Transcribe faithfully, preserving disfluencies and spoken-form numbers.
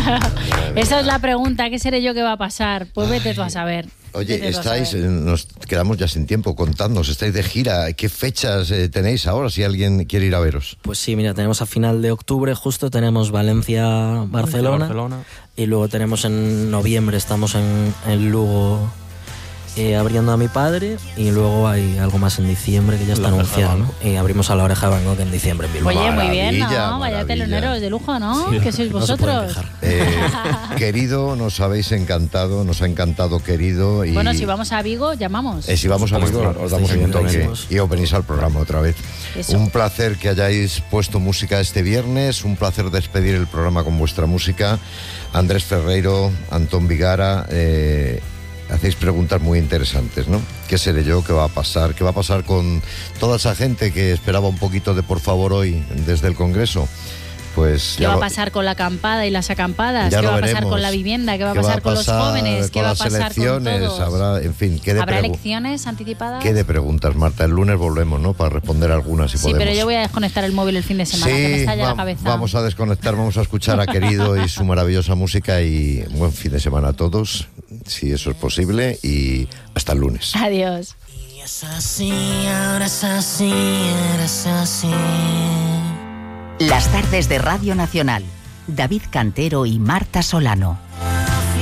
Esa es la pregunta, ¿qué seré yo que va a pasar? Pues vete tú a saber. Oye, estáis, nos quedamos ya sin tiempo, contadnos, estáis de gira, ¿qué fechas eh, tenéis ahora si alguien quiere ir a veros? Pues sí, mira, tenemos a final de octubre justo, tenemos Valencia, Barcelona, Barcelona. Y luego tenemos en noviembre, estamos en, en Lugo eh, abriendo a mi padre, y luego hay algo más en diciembre que ya está La anunciado, Oreja ¿no? Y abrimos a la Oreja de Van Gogh en diciembre en Bilbao. Oye, muy bien, ¿no? Maravilla, Vaya maravilla. teloneros de lujo, ¿no? Sí. Que sois No se pueden vosotros. quejar. Eh, querido, nos habéis encantado, nos ha encantado, querido. Y, Bueno, si vamos a Vigo, llamamos. eh, si vamos a Pues Vigo, claro, os damos estáis un toque invitados. y os venís al programa otra vez. Eso. Un placer que hayáis puesto música este viernes, un placer despedir el programa con vuestra música. Andrés Ferreiro, Antón Vigara, eh, hacéis preguntas muy interesantes, ¿no? ¿Qué seré yo? ¿Qué va a pasar? ¿Qué va a pasar con toda esa gente que esperaba un poquito de por favor hoy desde el Congreso? Pues ¿Qué ya va a lo- pasar con la acampada y las acampadas? ya ¿Qué lo va a pasar veremos. con la vivienda? ¿Qué va a ¿Qué pasar con los jóvenes? ¿Qué con va a las pasar con elecciones? todos? Habrá, en fin, ¿qué de, ¿Habrá pregu- elecciones anticipadas? qué de preguntas, Marta? El lunes volvemos, ¿no? Para responder algunas si Sí, podemos. pero yo voy a desconectar el móvil el fin de semana, que me Sí, estalla va- la cabeza. vamos a desconectar, vamos a escuchar a Querido y su maravillosa música, y buen fin de semana a todos, si eso es posible, y hasta el lunes. Adiós. Y es así, ahora es así, eres así. Las tardes de Radio Nacional. David Cantero y Marta Solano.